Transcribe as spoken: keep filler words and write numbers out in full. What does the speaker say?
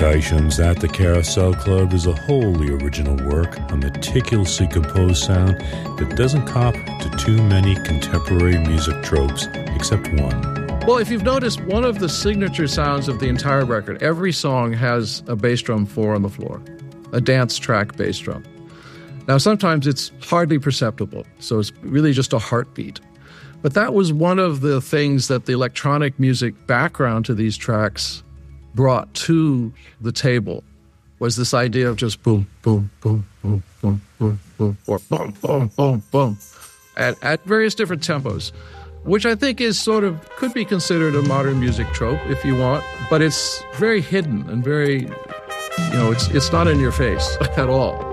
Percussions at the Carousel Club is a wholly original work, a meticulously composed sound that doesn't cop to too many contemporary music tropes, except one. Well, if you've noticed, one of the signature sounds of the entire record, every song has a bass drum four on the floor, a dance track bass drum. Now, sometimes it's hardly perceptible, so it's really just a heartbeat. But that was one of the things that the electronic music background to these tracks brought to the table, was this idea of just boom, boom, boom, boom, boom, boom, boom, or boom, boom, boom, boom, at, at various different tempos, which I think is sort of, could be considered a modern music trope if you want, but it's very hidden and very, you know, it's it's not in your face at all.